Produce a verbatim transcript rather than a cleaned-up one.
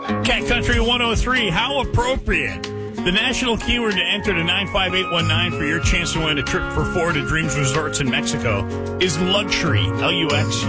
Cat Country one oh three, how appropriate. The national keyword to enter to nine five eight one nine for your chance to win a trip for four to Dreams Resorts in Mexico is luxury, L U X